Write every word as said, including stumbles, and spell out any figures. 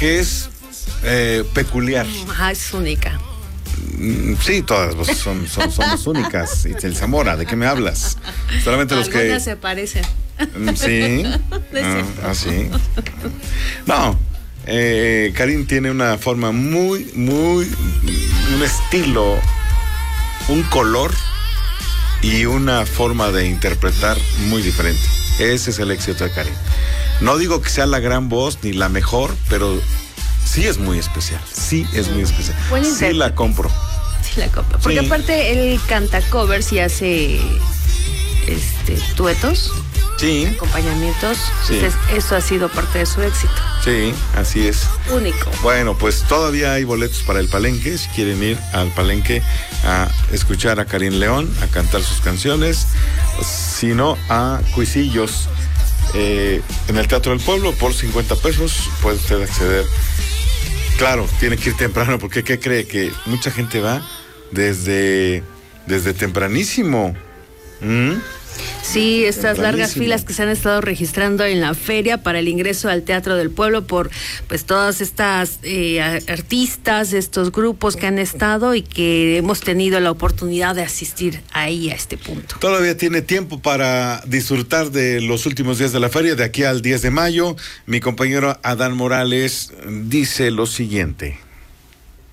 que es eh, peculiar. Ajá, es única. Sí, todas vos son, son, somos únicas. Itzel Zamora, ¿de qué me hablas? Solamente los que... Algunas se parecen. Sí. Ah, ah, sí. No, eh, Karin tiene una forma muy, muy, un estilo, un color y una forma de interpretar muy diferente. Ese es el éxito de Karin. No digo que sea la gran voz ni la mejor, pero sí es muy especial. Sí es muy especial. Sí la compro. Sí la compro. Porque sí. Aparte él canta covers y hace este duetos. Sí. Acompañamientos. Sí. Entonces, eso ha sido parte de su éxito. Sí, así es. Único. Bueno, pues todavía hay boletos para el Palenque. Si quieren ir al Palenque a escuchar a Karin León, a cantar sus canciones. Si no, a Cuisillos eh, en el Teatro del Pueblo por cincuenta pesos. Puede usted acceder. Claro, tiene que ir temprano porque ¿qué cree? Que mucha gente va desde, desde tempranísimo. ¿Mm? Sí, estas largas filas que se han estado registrando en la feria para el ingreso al Teatro del Pueblo por pues todas estas eh, artistas, estos grupos que han estado y que hemos tenido la oportunidad de asistir ahí a este punto. Todavía tiene tiempo para disfrutar de los últimos días de la feria, de aquí al diez de mayo. Mi compañero Adán Morales dice lo siguiente.